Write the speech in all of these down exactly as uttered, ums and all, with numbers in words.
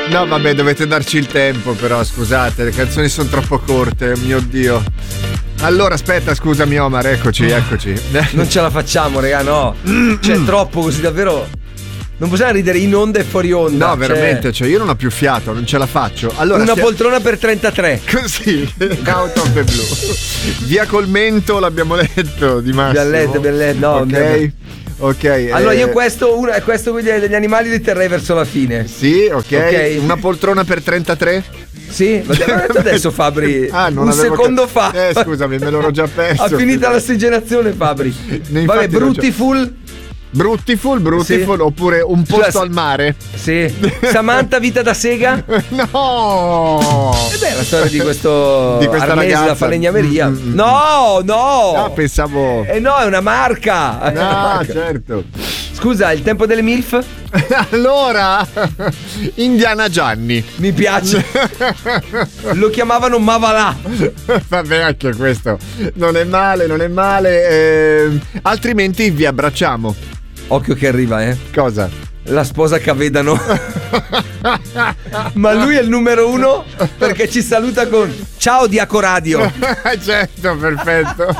No, vabbè, dovete darci il tempo, però, scusate, le canzoni sono troppo corte, mio Dio. Allora, aspetta, scusami Omar, eccoci, eccoci. Non ce la facciamo, raga, no. C'è troppo così, davvero. Non possiamo ridere in onda e fuori onda. No, veramente, cioè, cioè io non ho più fiato, non ce la faccio. Allora, una stia... poltrona per trentatré. Così, Out of the Blue. Via Colmento, l'abbiamo letto di Massimo. Abbiamo letto, abbiamo letto, no. Ok. Ok. Allora eh... io questo, uno, questo degli animali li terrei verso la fine. Sì, ok. okay. Una poltrona per trentatré? Sì, l'abbiamo detto adesso Fabri. Ah, non un secondo ca- fa. Eh, scusami, me l'ero già perso. Ha finita l'ossigenazione, Fabri. Vabbè, Brutiful. Brutiful, Brutiful, sì. Oppure Un posto cioè, al mare. Sì. Samantha, vita da sega. No. E beh, la storia di questo di questa arnese ragazza da falegnameria. Mm-hmm. No, no. Ah, pensavo. Eh no, è una marca. No, una marca. Certo. Scusa, il tempo delle MILF? Allora, Indiana Gianni. Mi piace. Lo chiamavano Mavalà. Vabbè, anche questo non è male, non è male. Eh, altrimenti vi abbracciamo. Occhio che arriva, eh. Cosa? La sposa Cavedano. Ma lui è il numero uno perché ci saluta con ciao Diaco Radio. Certo, perfetto.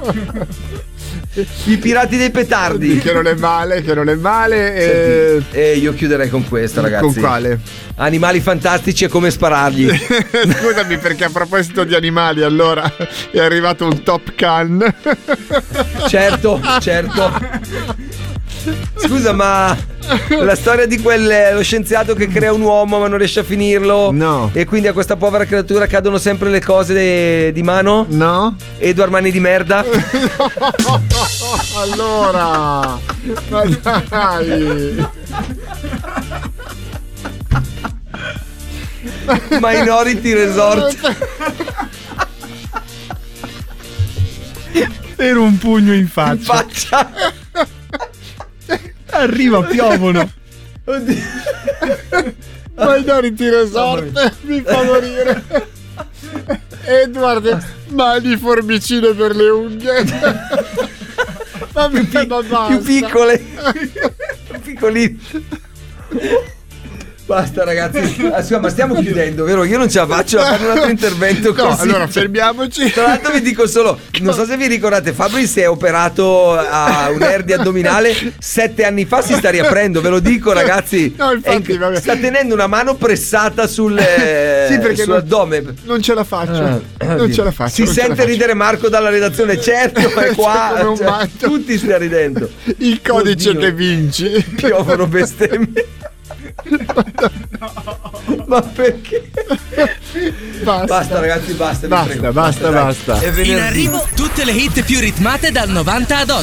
I pirati dei petardi. Che non è male, che non è male. E e eh, io chiuderei con questo, ragazzi. Con quale? Animali fantastici e come sparargli. Scusami, perché a proposito di animali, allora è arrivato un Top Gun. Certo, certo. Scusa, ma la storia di quel lo scienziato che crea un uomo ma non riesce a finirlo, no, e quindi a questa povera creatura cadono sempre le cose de, di mano, no, Edward Mani di merda. No, allora, ma dai. Minority Resort. Per un pugno in faccia. In faccia. Arriva, piovono. Oddio. Minority Resort, mi fa morire. Edward, mani formicine per le unghie. Vabbè, più, pi- ma basta. più piccole. Piccolini. Basta, ragazzi. Ah, ma stiamo chiudendo, vero? Io non ce la faccio a fare un altro intervento così. No, allora fermiamoci. Tra l'altro vi dico solo, non so se vi ricordate, Fabri si è operato a un'ernia addominale sette anni fa, si sta riaprendo, ve lo dico, ragazzi. No, infatti, è, vabbè. sta tenendo una mano pressata sul sì, perché sull'addome. Non, non ce la faccio. Ah, non ce la faccio. Si sente ridere Marco dalla redazione, certo, è qua. Cioè, tutti stiamo ridendo. Il codice Oddio. Che vinci. Piovono bestemmie. No. Ma perché? Basta, basta ragazzi, basta. Basta, basta, basta, basta. In arrivo tutte le hit più ritmate dal novanta ad oggi.